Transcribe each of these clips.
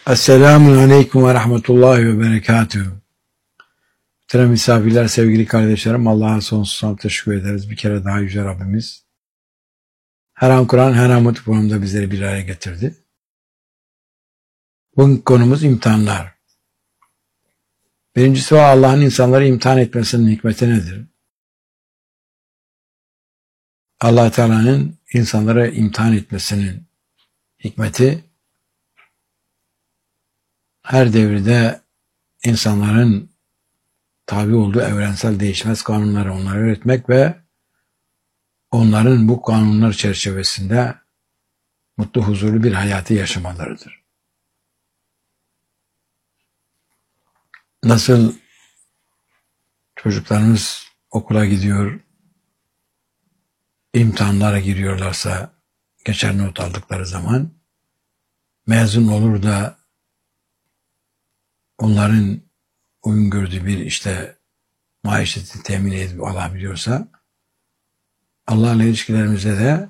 Esselamun Aleyküm ve Rahmetullahi ve Berekatühü. Muhterem misafirler, sevgili kardeşlerim, Allah'a sonsuz teşekkür ederiz. Bir kere daha Yüce Rabbimiz her an Kur'an, her an mutlu konumda bizleri bir araya getirdi. Bugün konumuz imtihanlar. Birincisi Allah'ın insanları imtihan etmesinin hikmeti nedir? Allah Teala'nın insanları imtihan etmesinin hikmeti, her devirde insanların tabi olduğu evrensel değişmez kanunları onlara öğretmek ve onların bu kanunlar çerçevesinde mutlu, huzurlu bir hayatı yaşamalarıdır. Nasıl çocuklarımız okula gidiyor, imtihanlara giriyorlarsa, geçer not aldıkları zaman, mezun olur da onların uygun gördüğü bir maişeti temin edip alabiliyorsa, Allah'la ilişkilerimizde de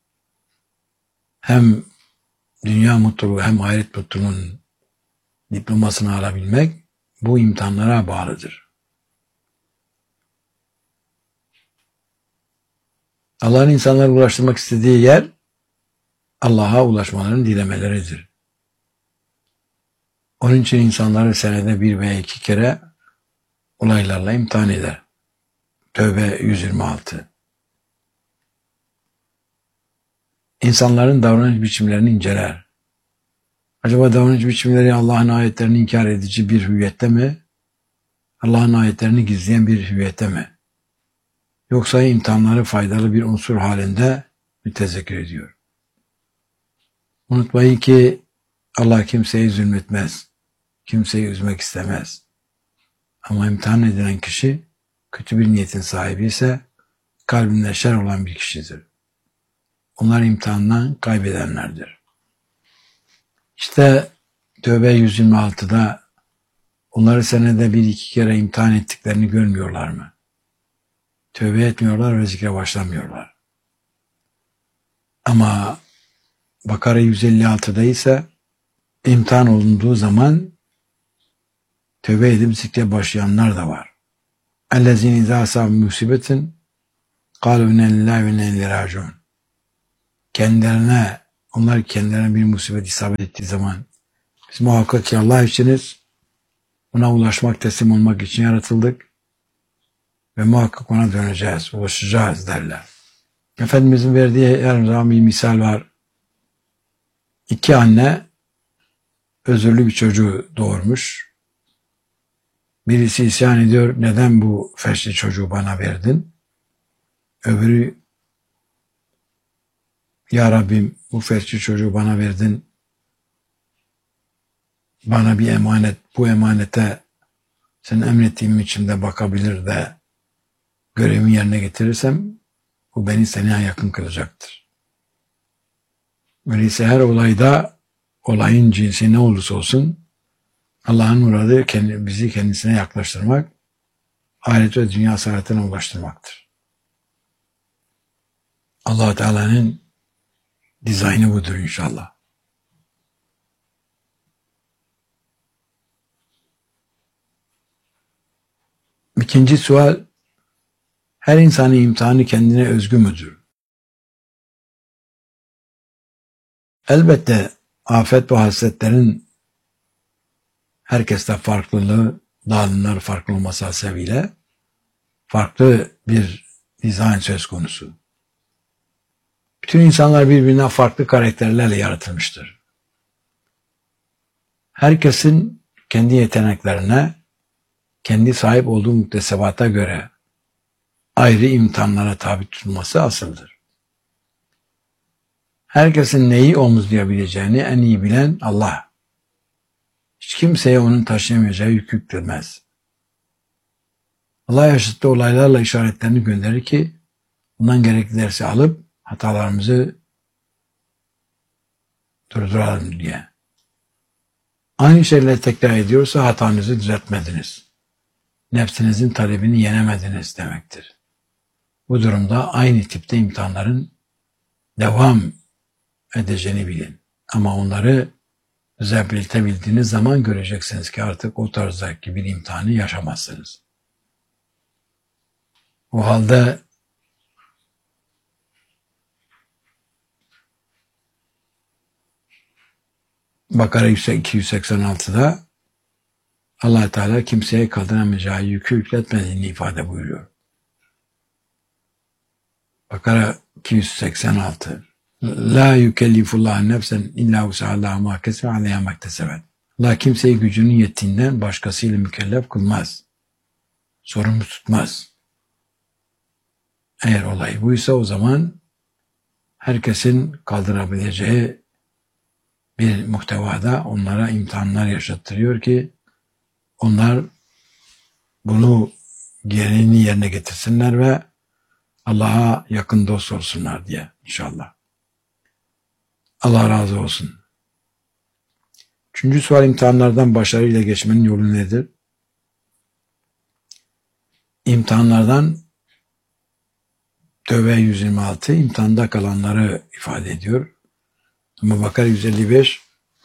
hem dünya mutluluğu hem ahiret mutluluğunun diplomasını alabilmek bu imtihanlara bağlıdır. Allah'ın insanlara ulaştırmak istediği yer Allah'a ulaşmalarını dilemeleridir. Onun için insanları senede bir veya iki kere olaylarla imtihan eder. Tövbe 126. İnsanların davranış biçimlerini inceler. Acaba davranış biçimleri Allah'ın ayetlerini inkar edici bir hüviyette mi? Allah'ın ayetlerini gizleyen bir hüviyette mi? Yoksa imtihanları faydalı bir unsur halinde mütezekkir ediyor. Unutmayın ki Allah kimseye zulmetmez. Kimseyi üzmek istemez. Ama imtihan edilen kişi kötü bir niyetin sahibi ise kalbinde şer olan bir kişidir. Onlar imtihandan kaybedenlerdir. İşte Tövbe 126'da onları senede bir iki kere imtihan ettiklerini görmüyorlar mı? Tövbe etmiyorlar ve zikre başlamıyorlar. Ama Bakara 156'da ise imtihan olunduğu zaman tövbe edip zikre başlayanlar da var. اَلَّذِينَ اِذَا أَصَابَهُمْ مُصِيبَةٌ قَالُوا اِنَّا لِلّٰهِ وَاِنَّا اِلَيْهِ رَاجِعُونَ. Onlar kendilerine bir musibet isabet ettiği zaman biz muhakkak ki Allah içiniz, ona ulaşmak, teslim olmak için yaratıldık ve muhakkak ona döneceğiz, ulaşacağız derler. Efendimizin verdiği her zaman bir misal var. İki anne özürlü bir çocuğu doğurmuş. Birisi isyan ediyor, neden bu felçli çocuğu bana verdin? Öbürü, ya Rabbim bu felçli çocuğu bana verdin, bana bir emanet, bu emanete senin emrettiğin biçimde bakabilir de görevimi yerine getirirsem bu beni sana yakın kılacaktır. Öyleyse her olayda olayın cinsi ne olursa olsun Allah'ın muradı bizi kendisine yaklaştırmak, ahiret ve dünya saadetine ulaştırmaktır. Allah Teala'nın dizaynı budur inşallah. İkinci sual, her insanın imtihanı kendine özgü müdür? Elbette afet ve hasretlerin herkeste farklılığı, dağılımlar farklı olması hasebiyle farklı bir dizayn söz konusu. Bütün insanlar birbirinden farklı karakterlerle yaratılmıştır. Herkesin kendi yeteneklerine, kendi sahip olduğu muktesebata göre ayrı imtihanlara tabi tutulması asıldır. Herkesin neyi omuzlayabileceğini en iyi bilen Allah. Hiç kimseye onun taşıyamayacağı yük yüklemez. Allah yaşattı olaylarla işaretlerini gönderir ki bundan gerekli dersi alıp hatalarımızı durduralım diye. Aynı şeyleri tekrar ediyorsa hatanızı düzeltmediniz. Nefsinizin talebini yenemediniz demektir. Bu durumda aynı tipte imtihanların devam edeceğini bilin. Ama onları düzeltebildiğiniz zaman göreceksiniz ki artık o tarzdaki bir imtihanı yaşamazsınız. O halde Bakara 286'da Allah Teala kimseye kaldıramayacağı yükü yükletmediğini ifade buyuruyor. Bakara 286. La yükellifullah nefsen illa vus'aha ma kesebe aleyha mektesebet. Allah kimseyi gücünün yettiğinden başkasıyla mükellef kılmaz. Sorumlu tutmaz. Eğer olay buysa o zaman herkesin kaldırabileceği bir muhtevada onlara imtihanlar yaşattırıyor ki onlar bunu gereğini yerine getirsinler ve Allah'a yakın dost olsunlar diye inşallah. Allah razı olsun. Üçüncü sual, imtihanlardan başarıyla geçmenin yolu nedir? İmtihanlardan Tevbe 126 imtihanda kalanları ifade ediyor. Ama Bakara 155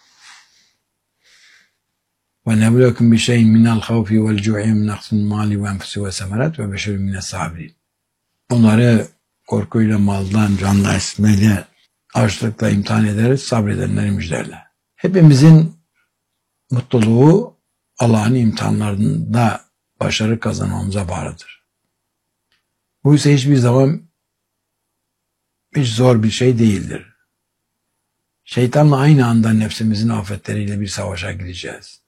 ve neblukum bi şey'in minel havfi vel cu'i min naqsin mali ve enfusi ve semerat ve beşerun mines sabirin. Onları korkuyla, maldan, canla, esmeyle, açlıkla imtihan ederiz, sabredenleri müjderle. Hepimizin mutluluğu Allah'ın imtihanlarında başarı kazanmamıza bağlıdır. Bu ise hiçbir zaman hiç zor bir şey değildir. Şeytanla aynı anda nefsimizin afetleriyle bir savaşa gireceğiz.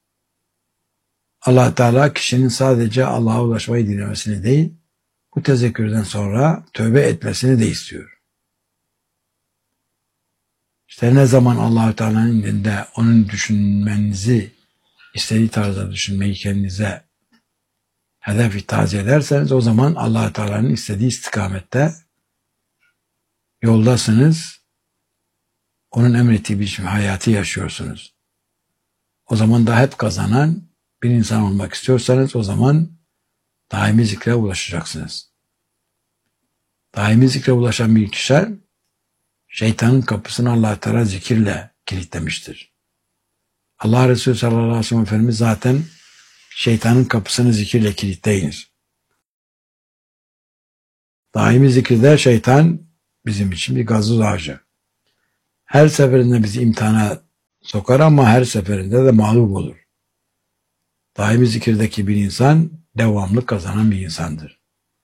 Allah Teala kişinin sadece Allah'a ulaşmayı dilemesini değil, bu tezekkürden sonra tövbe etmesini de istiyor. İşte ne zaman Allah Teala'nın indinde onun düşünmenizi, istediği tarzda düşünmeyi kendinize hedef itaat ederseniz o zaman Allah Teala'nın istediği istikamette yoldasınız. Onun emrettiği bir hayatı yaşıyorsunuz. O zaman da hep kazanan bir insan olmak istiyorsanız o zaman daimi zikre ulaşacaksınız. Daimi zikre ulaşan bir kişi şeytanın kapısını Allah Teala zikirle kilitlemiştir. Allah Resulü sallallahu aleyhi ve sellem Efendimiz zaten şeytanın kapısını zikirle kilitleyiniz. Daimi zikirde şeytan bizim için bir gazoz ağacı. Her seferinde bizi imtihana sokar ama her seferinde de mağlup olur. Daimi zikirdeki bir insan devamlı kazanan bir insandır.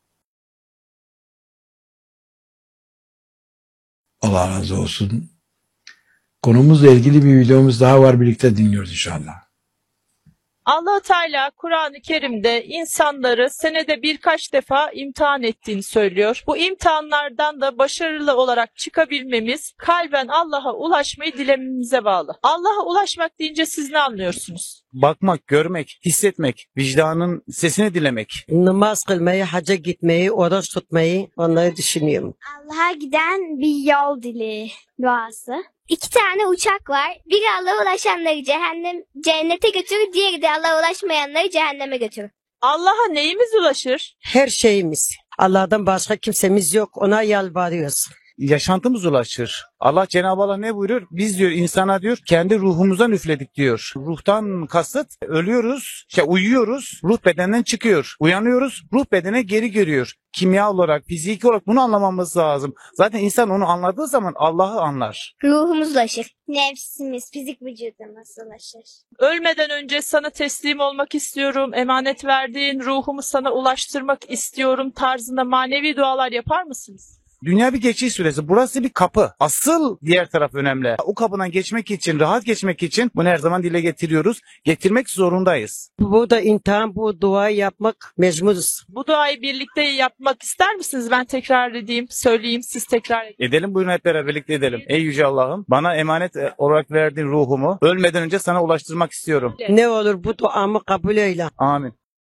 Allah razı olsun. Konumuzla ilgili bir videomuz daha var, birlikte dinliyoruz inşallah. Allah Teala Kur'an-ı Kerim'de insanları senede birkaç defa imtihan ettiğini söylüyor. Bu imtihanlardan da başarılı olarak çıkabilmemiz kalben Allah'a ulaşmayı dilememize bağlı. Allah'a ulaşmak deyince siz ne anlıyorsunuz? Bakmak, görmek, hissetmek, vicdanın sesini dinlemek. Namaz kılmayı, hacca gitmeyi, oruç tutmayı onları düşünüyorum. Allah'a giden bir yol dili duası. 2 tane uçak var. Biri Allah'a ulaşanları cennete götürür, diğeri de Allah'a ulaşmayanları cehenneme götürür. Allah'a neyimiz ulaşır? Her şeyimiz. Allah'tan başka kimsemiz yok. Ona yalvarıyoruz. Yaşantımız ulaşır. Allah Cenab-ı Allah ne buyuruyor? Biz diyor insana diyor kendi ruhumuzdan üfledik diyor. Ruhtan kasıt ölüyoruz, uyuyoruz, ruh bedenden çıkıyor. Uyanıyoruz, ruh bedene geri geliyor. Kimya olarak, fiziki olarak bunu anlamamız lazım. Zaten insan onu anladığı zaman Allah'ı anlar. Ruhumuz ulaşır. Nefsimiz, fizik vücudumuz ulaşır. Ölmeden önce sana teslim olmak istiyorum, emanet verdiğin ruhumu sana ulaştırmak istiyorum tarzında manevi dualar yapar mısınız? Dünya bir geçiş süresi. Burası bir kapı. Asıl diğer taraf önemli. O kapıdan geçmek için, rahat geçmek için bunu her zaman dile getiriyoruz. Getirmek zorundayız. Bu da imtihan, bu duayı yapmak mecburuz. Bu duayı birlikte yapmak ister misiniz? Ben tekrar edeyim, söyleyeyim, siz tekrar edin. Edelim, buyurun hep beraber birlikte edelim. Ey Yüce Allah'ım, bana emanet olarak verdiğin ruhumu ölmeden önce sana ulaştırmak istiyorum. Ne olur bu duamı kabul eyle. Amin.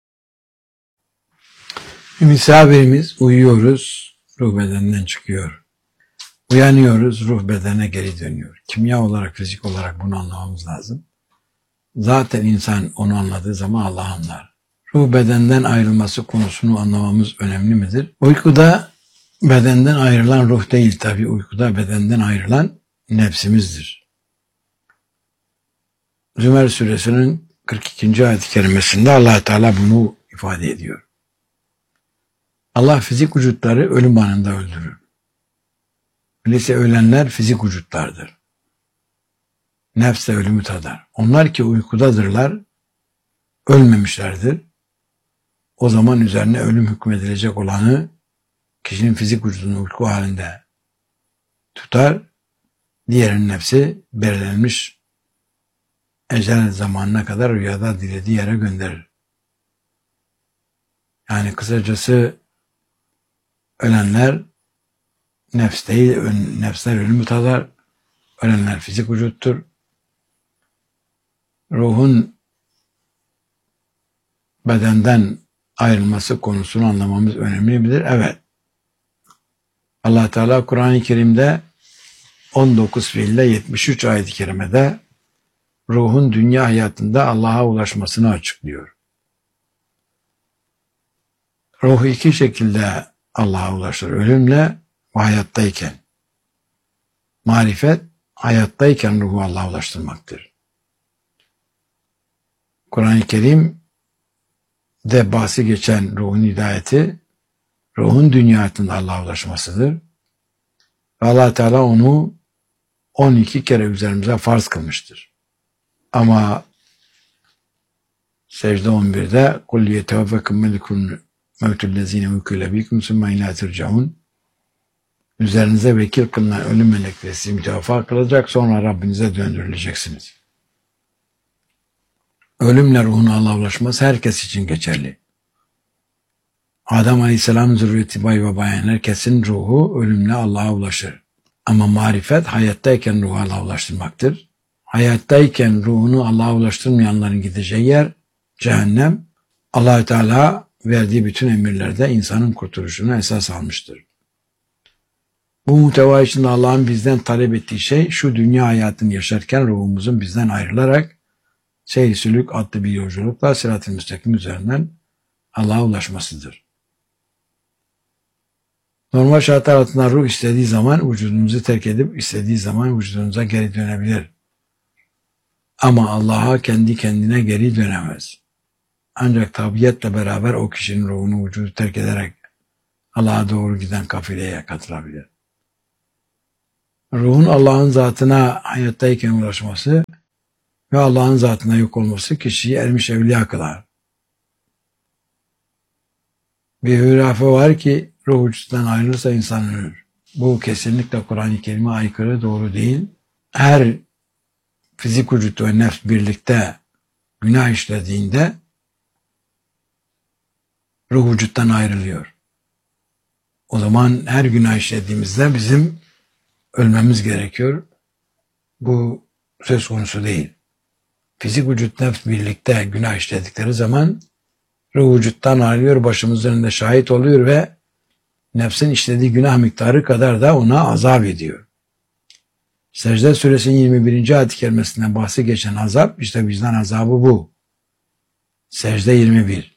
Misafirimiz, uyuyoruz, ruh bedeninden çıkıyor. Uyanıyoruz, ruh bedene geri dönüyor. Kimya olarak, fizik olarak bunu anlamamız lazım. Zaten insan onu anladığı zaman Allah anlar. Ruh bedenden ayrılması konusunu anlamamız önemli midir? Uykuda bedenden ayrılan ruh değil tabii. Uykuda bedenden ayrılan nefsimizdir. Zümer suresinin 42. ayet-i kerimesinde Allah Teala bunu ifade ediyor. Allah fizik vücutları ölüm anında öldürür. Öyleyse ölenler fizik vücutlardır. Nefs de ölümü tadar. Onlar ki uykudadırlar, ölmemişlerdir. O zaman üzerine ölüm hükmedilecek olanı kişinin fizik vücudunu uyku halinde tutar, diğerinin nefsi belirlenmiş ecel zamanına kadar rüyada dilediği yere gönderir. Yani kısacası ölenler nefs değil, nefsler ölümü tadar, ölenler fizik vücuttur. Ruhun bedenden ayrılması konusunu anlamamız önemli midir? Evet. Allah Teala Kur'an-ı Kerim'de 19 fiille 73 ayet-i kerimede ruhun dünya hayatında Allah'a ulaşmasını açıklıyor. Ruh iki şekilde Allah'a ulaşır. Ölümle ve hayattayken. Marifet hayattayken ruhu Allah'a ulaştırmaktır. Kur'an-ı Kerim'de bahsi geçen ruhun hidayeti, ruhun dünya hayatında Allah'a ulaşmasıdır. Ve Allah Teala onu 12 kere üzerimize farz kılmıştır. Ama secde 11'de kul yeteveffekum melikul mevtüllezine mükülle bikum sümme ilâ turcaun, üzerinize vekil kılınan ölüm melekleri sizi müdafaa kılacak, sonra Rabbinize döndürüleceksiniz. Ölümle ruhun Allah'a ulaşması herkes için geçerli. Adem Aleyhisselam'ın zürriyeti bay ve bayan herkesin ruhu ölümle Allah'a ulaşır. Ama marifet hayattayken ruhu Allah'a ulaştırmaktır. Hayattayken ruhunu Allah'a ulaştırmayanların gideceği yer cehennem. Allah-u Teala verdiği bütün emirlerde insanın kurtuluşunu esas almıştır. Bu muhteva içinde Allah'ın bizden talep ettiği şey şu dünya hayatını yaşarken ruhumuzun bizden ayrılarak seyir sülük adlı bir yolculukla sırat-ı müstakim üzerinden Allah'a ulaşmasıdır. Normal şartlar altında ruh istediği zaman vücudumuzu terk edip istediği zaman vücudunuza geri dönebilir. Ama Allah'a kendi kendine geri dönemez. Ancak tabiatle beraber o kişinin ruhunu vücudu terk ederek Allah'a doğru giden kafileye katılabilir. Ruhun Allah'ın zatına hayattayken ulaşması ve Allah'ın zatına yok olması kişiyi ermiş evliya kılar. Bir hurafe var ki ruh vücuttan ayrılırsa insan ölür. Bu kesinlikle Kur'an-ı Kerim'e aykırı, doğru değil. Her fizik vücut ve nefs birlikte günah işlediğinde ruh vücuttan ayrılıyor. O zaman her günah işlediğimizde bizim ölmemiz gerekiyor. Bu söz konusu değil. Fizik vücut nefs birlikte günah işledikleri zaman ruh vücuttan ayrılıyor, başımızın önünde şahit oluyor ve nefsin işlediği günah miktarı kadar da ona azap ediyor. Secde suresinin 21. ayet-i kerimesinden bahsi geçen azap, işte vicdan azabı bu. Secde 21.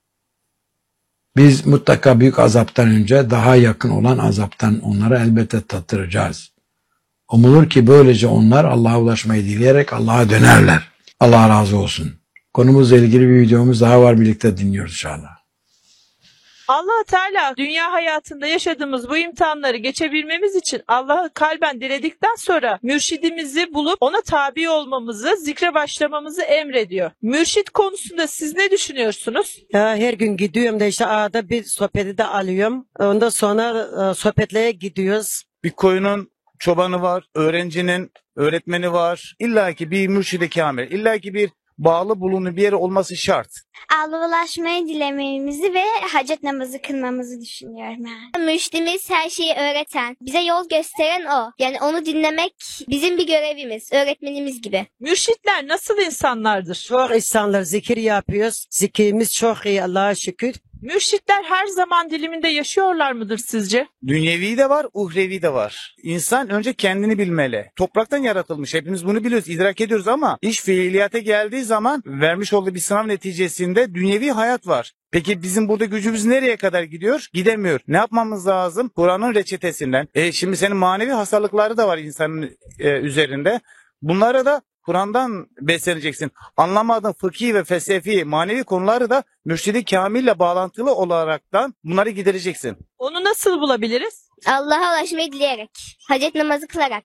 Biz mutlaka büyük azaptan önce daha yakın olan azaptan onlara elbette tattıracağız. Umulur ki böylece onlar Allah'a ulaşmayı dileyerek Allah'a dönerler. Allah razı olsun. Konumuzla ilgili bir videomuz daha var, birlikte dinliyoruz inşallah. Allah Teala dünya hayatında yaşadığımız bu imtihanları geçebilmemiz için Allah'ı kalben diledikten sonra mürşidimizi bulup ona tabi olmamızı, zikre başlamamızı emrediyor. Mürşit konusunda siz ne düşünüyorsunuz? Ya her gün gidiyorum da işte arada bir sohbeti de alıyorum. Ondan sonra sohbetlere gidiyoruz. Bir koyunun çobanı var, öğrencinin öğretmeni var. İlla ki bir mürşid-i kamil, illa ki bir bağlı bulunduğu bir yere olması şart. Allah'a ulaşmayı dilememizi ve hacet namazı kılmamızı düşünüyorum yani. Mürşidimiz her şeyi öğreten, bize yol gösteren o. Yani onu dinlemek bizim bir görevimiz, öğretmenimiz gibi. Mürşitler nasıl insanlardır? Çok insanlar zikir yapıyoruz. Zikrimiz çok iyi Allah'a şükür. Mürşitler her zaman diliminde yaşıyorlar mıdır sizce? Dünyevi de var, uhrevi de var. İnsan önce kendini bilmeli. Topraktan yaratılmış. Hepimiz bunu biliyoruz, idrak ediyoruz ama iş fiiliyata geldiği zaman vermiş olduğu bir sınav neticesinde dünyevi hayat var. Peki bizim burada gücümüz nereye kadar gidiyor? Gidemiyor. Ne yapmamız lazım? Kur'an'ın reçetesinden. Şimdi senin manevi hastalıkları da var insanın üzerinde. Bunlara da Kur'an'dan besleneceksin. Anlamadığın fıkhi ve felsefi, manevi konuları da mürşidi kamille bağlantılı olaraktan bunları gidereceksin. Onu nasıl bulabiliriz? Allah'a ulaşmayı dileyerek. Hacet namazı kılarak.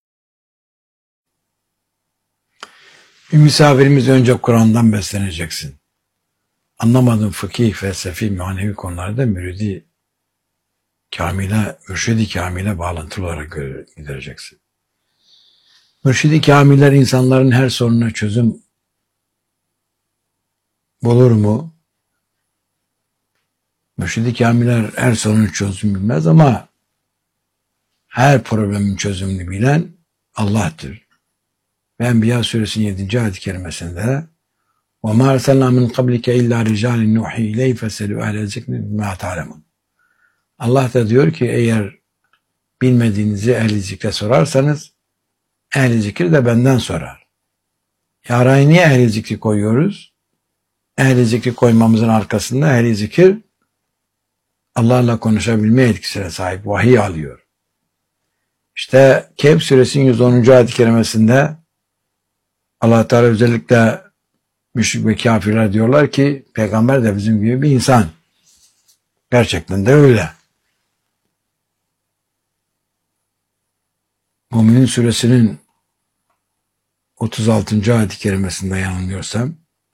Bir misafirimiz önce Kur'an'dan besleneceksin. Anlamadığın fıkhi, felsefi, manevi konularda mürşidi kamile bağlantılı olarak gidereceksin. Mürşidi kamiller insanların her sorununa çözüm bulur mu? Mürşidi kamiller her sorunun çözümünü bilmez ama her problemin çözümünü bilen Allah'tır. Ve Enbiya suresinin 7. ayet-i kerimesinde وَمَا أَرْسَلْنَا مِنْ قَبْلِكَ إِلَّا رِجَالٍ نُوحِي إِلَيْهِ فَاسْأَلُوا أَهْلَ الذِّكْرِ مَا تَعْلَمُونَ. Allah da diyor ki eğer bilmediğinizi ehli zikre sorarsanız ehli zikir de benden sorar. Araya niye ehli zikri koyuyoruz? Ehli zikri koymamızın arkasında ehli zikir Allah'la konuşabilme etkisine sahip, vahiy alıyor. İşte Kehf suresinin 110. ayet-i kerimesinde Allah Teala özellikle müşrik ve kafirler diyorlar ki peygamber de bizim gibi bir insan. Gerçekten de öyle. Mümin suresinin 36. ayet-i kerimesinde yanılmıyorsam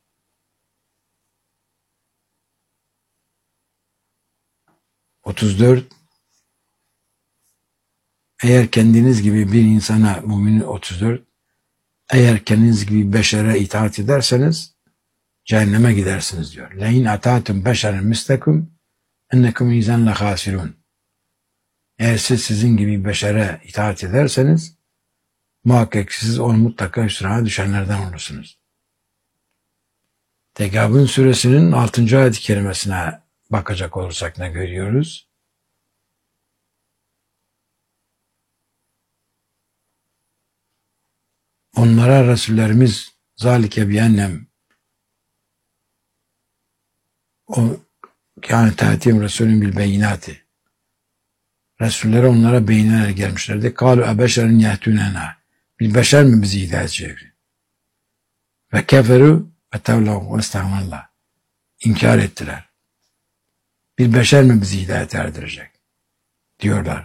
34 eğer kendiniz gibi bir insana Mümin 34 eğer kendiniz gibi beşere itaat ederseniz cehenneme gidersiniz diyor. Lein atatum beşeren mislekum ennekum izen la hasirun. Eğer siz sizin gibi beşere itaat ederseniz muhakkak siz onu mutlaka hüsrana düşenlerden olursunuz. Tegabun suresinin 6. ayet-i kerimesine bakacak olursak ne görüyoruz? Onlara Resullerimiz zalike biennem o yani ta'tim Resulün bil beyinati Resullere onlara beyinler gelmişlerdi. Kalu ebeşerin yehtünena bir beşer mi bizi hidayet edecek? Ve keferu ve tevlahu ve estağfirullah İnkar ettiler. Bir beşer mi bizi hidayet erdirecek? Diyorlar.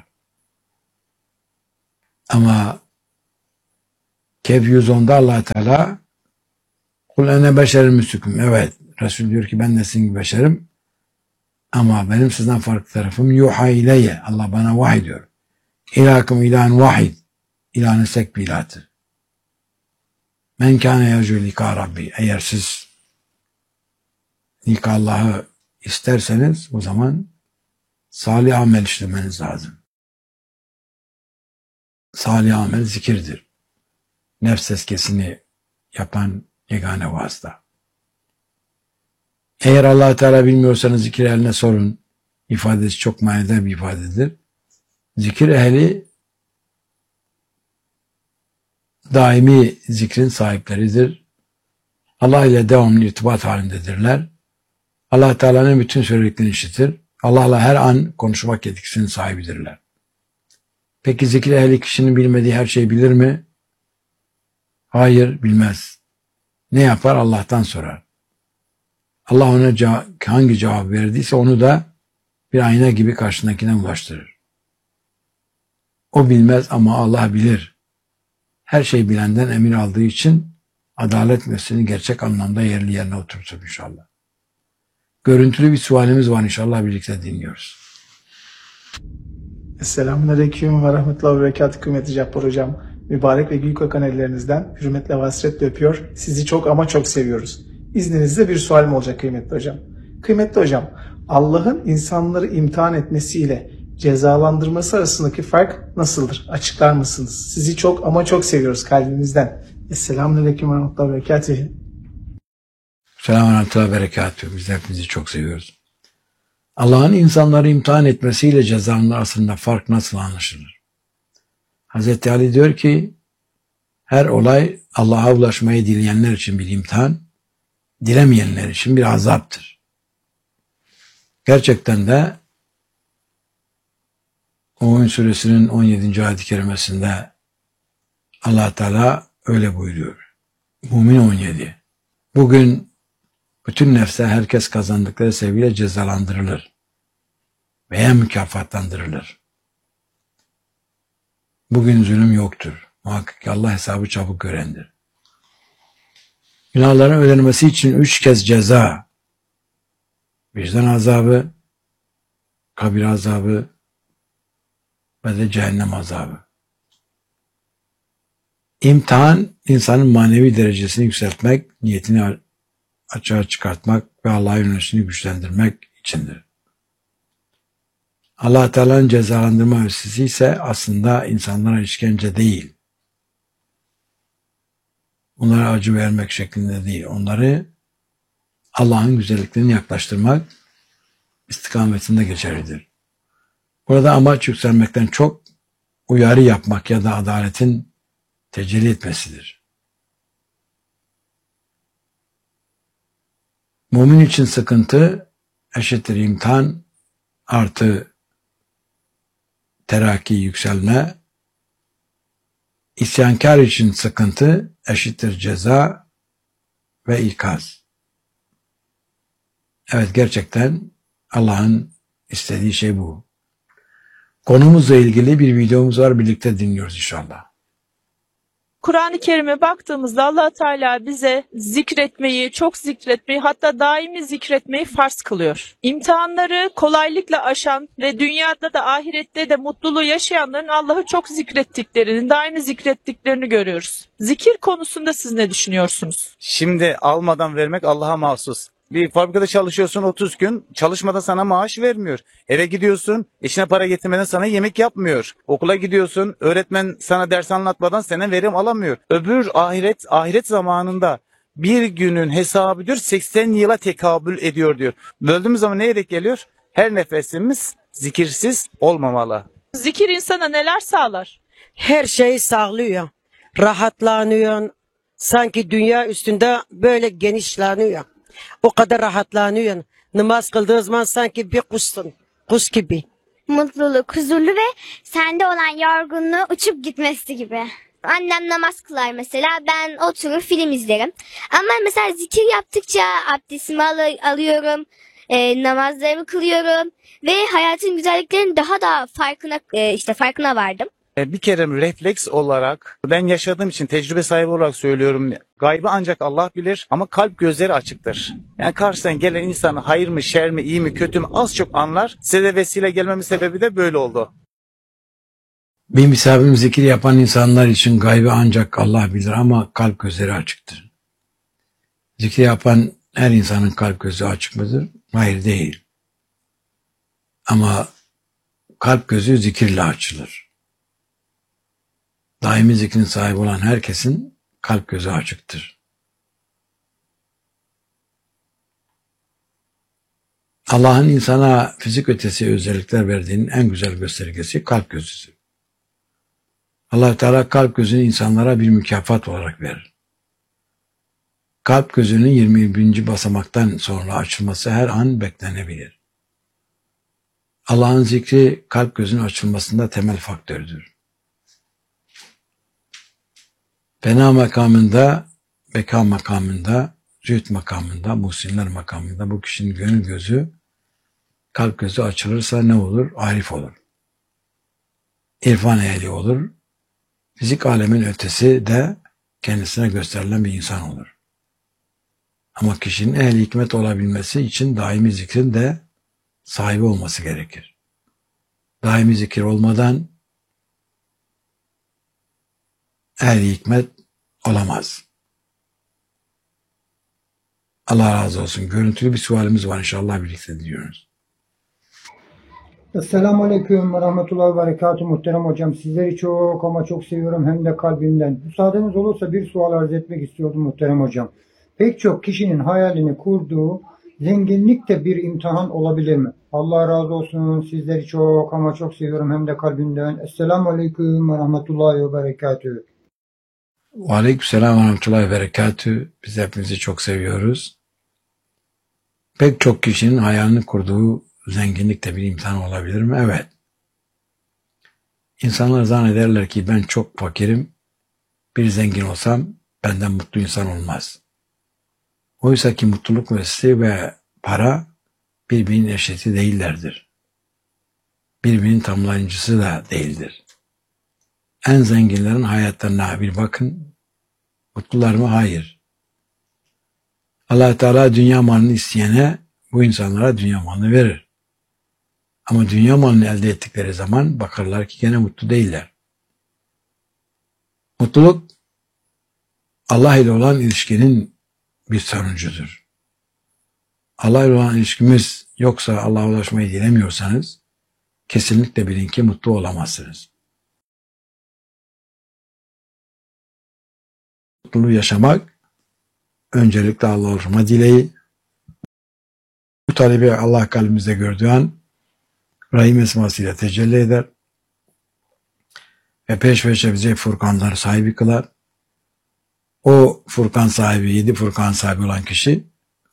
Ama Kehf 110'da Allah Teala kul ene beşerin müslüküm. Evet. Resul diyor ki ben de sizin gibi beşerim. Ama benim sizden farklı tarafım yuha ileyye. Allah bana vahiy diyor. İlâkım ilâhin vahid. İlâhin sek bir ilahtır. Men kâne yercû likâ Rabbi. Eğer siz likâ Allah'ı isterseniz o zaman salih amel işlemeniz lazım. Salih amel zikirdir. Nefs tezkiyesini yapan yegane vasıta. Eğer Allah Teala bilmiyorsanız zikir ehline sorun. İfadesi çok manidar bir ifadedir. Zikir ehli daimi zikrin sahipleridir. Allah ile devamlı irtibat halindedirler. Allah Teala'nın bütün söylediklerini işitir. Allah'la her an konuşmak yetkisinin sahibidirler. Peki zikir ehli kişinin bilmediği her şeyi bilir mi? Hayır, bilmez. Ne yapar? Allah'tan sorar. Allah ona hangi cevap verdiyse onu da bir ayna gibi karşındakine ulaştırır. O bilmez ama Allah bilir. Her şey bilenden emir aldığı için adalet mesleğini gerçek anlamda yerli yerine oturtur inşallah. Görüntülü bir sualimiz var inşallah birlikte dinliyoruz. Esselamunaleyküm ve rahmetullahi ve berekatuhu kıymetli Cabbar Hocam. Mübarek ve gül kokan ellerinizden hürmetle ve hasretle öpüyor. Sizi çok ama çok seviyoruz. İzninizle bir sualim olacak kıymetli hocam. Kıymetli hocam, Allah'ın insanları imtihan etmesiyle cezalandırması arasındaki fark nasıldır? Açıklar mısınız? Sizi çok ama çok seviyoruz kalbimizden. Esselamunaleyküm ve rahmetullahi ve berekatuhu. Selamun ve berekatuhu. Biz de hepinizi çok seviyoruz. Allah'ın insanları imtihan etmesiyle cezanın arasında fark nasıl anlaşılır? Hazreti Ali diyor ki her olay Allah'a ulaşmayı dileyenler için bir imtihan, dilemeyenler için bir azaptır. Gerçekten de Mümin suresinin 17. ayet-i kerimesinde Allah Teala öyle buyuruyor. Mümin 17. Bugün bütün nefse herkes kazandıkları seviyeyle cezalandırılır veya mükafatlandırılır. Bugün zulüm yoktur. Muhakkak ki Allah hesabı çabuk görendir. Günahların ödenmesi için 3 kez ceza, vicdan azabı, kabir azabı ve de cehennem azabı. İmtihan, insanın manevi derecesini yükseltmek, niyetini açığa çıkartmak ve Allah'a yönelişini güçlendirmek içindir. Allah Teala'nın cezalandırma hırsızı ise aslında insanlara işkence değil. Onlara acı vermek şeklinde değil. Onları Allah'ın güzelliklerini yaklaştırmak istikametinde geçerlidir. Burada amaç yükselmekten çok uyarı yapmak ya da adaletin tecelli etmesidir. Mümin için sıkıntı eşittir imtihan artı terakki, yükselme. İsyankar için sıkıntı eşittir ceza ve ikaz. Evet, gerçekten Allah'ın istediği şey bu. Konumuzla ilgili bir videomuz var, birlikte dinliyoruz inşallah. Kur'an-ı Kerim'e baktığımızda Allah Teala bize zikretmeyi, çok zikretmeyi, hatta daimi zikretmeyi farz kılıyor. İmtihanları kolaylıkla aşan ve dünyada da ahirette de mutluluğu yaşayanların Allah'ı çok zikrettiklerini, daimi zikrettiklerini görüyoruz. Zikir konusunda siz ne düşünüyorsunuz? Şimdi almadan vermek Allah'a mahsus. Bir fabrikada çalışıyorsun 30 gün, çalışmadan sana maaş vermiyor. Eve gidiyorsun, eşine para getirmeden sana yemek yapmıyor. Okula gidiyorsun, öğretmen sana ders anlatmadan sana verim alamıyor. Öbür ahiret zamanında bir günün hesabı diyor 80 yıla tekabül ediyor diyor. Böldüğümüz zaman neye denk geliyor? Her nefesimiz zikirsiz olmamalı. Zikir insana neler sağlar? Her şeyi sağlıyor. Rahatlanıyor. Sanki dünya üstünde böyle genişleniyor. O kadar rahatlanıyor. Namaz kıldığı zaman sanki bir kuşsun. Kuş gibi. Mutluluk, huzurlu ve sende olan yorgunluğu uçup gitmesi gibi. Annem namaz kılar mesela, ben oturur film izlerim. Ama mesela zikir yaptıkça abdestimi alıyorum, namazlarımı kılıyorum ve hayatın güzelliklerinin daha da farkına vardım. Bir kere refleks olarak ben yaşadığım için tecrübe sahibi olarak söylüyorum. Gaybı ancak Allah bilir ama kalp gözleri açıktır. Yani karşıdan gelen insan hayır mı, şer mi, iyi mi, kötü mü az çok anlar. Size de vesile gelmemin sebebi de böyle oldu. Bir misafirim zikir yapan insanlar için gaybı ancak Allah bilir ama kalp gözleri açıktır. Zikir yapan her insanın kalp gözü açık mıdır? Hayır, değil. Ama kalp gözü zikirle açılır. Daimi zikrin sahibi olan herkesin kalp gözü açıktır. Allah'ın insana fizik ötesi özellikler verdiğinin en güzel göstergesi kalp gözüdür. Allah Teala kalp gözünü insanlara bir mükafat olarak verir. Kalp gözünün 21. basamaktan sonra açılması her an beklenebilir. Allah'ın zikri kalp gözünün açılmasında temel faktördür. Fena makamında, beka makamında, zühd makamında, muhsinler makamında bu kişinin gönül gözü, kalp gözü açılırsa ne olur? Arif olur. İrfan ehli olur. Fizik alemin ötesi de kendisine gösterilen bir insan olur. Ama kişinin ehli hikmet olabilmesi için daimi zikrin de sahibi olması gerekir. Daimi zikir olmadan ehli hikmet olamaz. Allah razı olsun. Görüntülü bir sualimiz var, inşallah birlikte dinliyoruz. Esselamu Aleyküm ve Rahmetullahi ve Berekatuhu muhterem hocam. Sizleri çok ama çok seviyorum hem de kalbimden. Müsaadeniz olursa bir sual arz etmek istiyordum muhterem hocam. Pek çok kişinin hayalini kurduğu zenginlik de bir imtihan olabilir mi? Allah razı olsun. Sizleri çok ama çok seviyorum hem de kalbimden. Esselamu Aleyküm ve Rahmetullahi ve Berekatuhu. Ve aleykümselam ve rahmetullahi ve berekatühü. Biz hepinizi çok seviyoruz. Pek çok kişinin hayalini kurduğu zenginlik de bir imtihan olabilir mi? Evet. İnsanlar zannederler ki ben çok fakirim, bir zengin olsam benden mutlu insan olmaz. Oysa ki mutluluk ve para birbirinin eşiti değillerdir. Birbirinin tamamlayıcısı da değildir. En zenginlerin hayatlarına bir bakın. Mutlular mı? Hayır. Allah Teala dünya malını isteyene bu insanlara dünya malını verir. Ama dünya malını elde ettikleri zaman bakarlar ki gene mutlu değiller. Mutluluk Allah ile olan ilişkinin bir sonucudur. Allah ile olan ilişkimiz yoksa Allah'a ulaşmayı dilemiyorsanız kesinlikle bilin ki mutlu olamazsınız. Mutluluğu yaşamak öncelikle Allah'a ulaşma dileği. Bu talebi Allah kalbimizde gördüğü an Rahim esmasıyla tecelli eder ve peş peşe bize Furkanları sahibi kılar. O Furkan sahibi, 7 Furkan sahibi olan kişi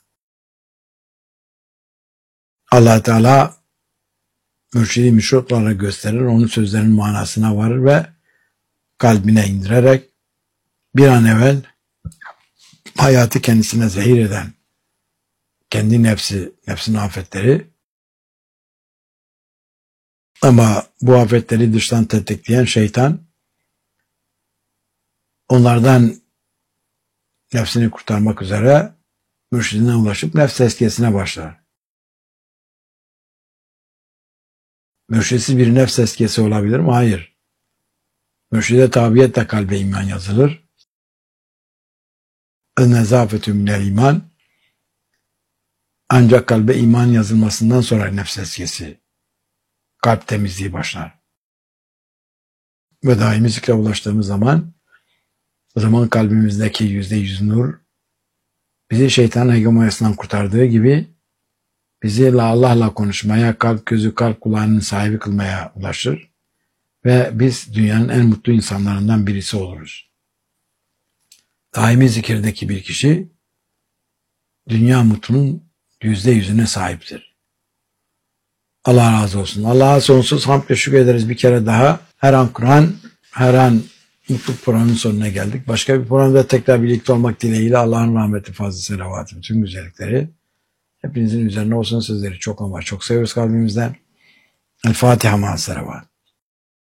Allah Teala mürşidi müşrutlarla gösterir, onun sözlerinin manasına varır ve kalbine indirerek bir an evvel hayatı kendisine zehir eden kendi nefsin afetleri ama bu afetleri dıştan tetikleyen şeytan onlardan nefsini kurtarmak üzere mürşidine ulaşıp nefs tezkiyesine başlar. Mürşidsiz bir nefs tezkiyesi olabilir mi? Hayır. Mürşide tabiyetle kalbe iman yazılır. En-nezafetü minel iman. Ancak kalbe iman yazılmasından sonra nefs tezkiyesi, kalp temizliği başlar. Ve daimi zikre ulaştığımız zaman o zaman kalbimizdeki %100 nur bizi şeytanın hegemonyasından kurtardığı gibi bizi Allah'la konuşmaya, kalp gözü kalp kulağının sahibi kılmaya ulaşır ve biz dünyanın en mutlu insanlarından birisi oluruz. Daimi zikirdeki bir kişi dünya mutluluğunun %100'üne sahiptir. Allah razı olsun. Allah'a sonsuz hamd ve şükür ederiz bir kere daha. Her an Kur'an, her an mutluluk programının sonuna geldik. Başka bir programda tekrar birlikte olmak dileğiyle Allah'ın rahmeti, fazla selavatı, bütün güzellikleri hepinizin üzerine olsun. Sizleri çok ama çok seviyoruz kalbimizden. El Fatiha ma'as selavat.